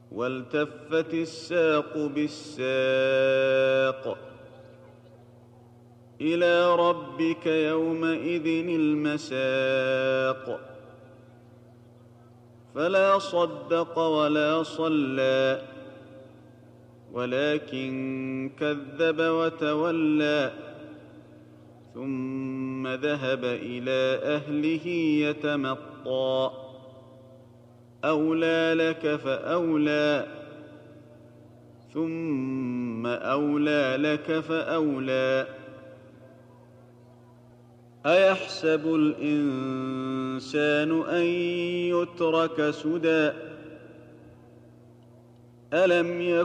والتفت الساق بالساق إلى ربك يومئذ المساق فلا صدق ولا صلى ولكن كذب وتولى ثم ذهب إلى أهله يتمطى أولى لك فأولى ثم أولى لك فأولى أيحسب الإنسان أن يترك سدى ألم يكن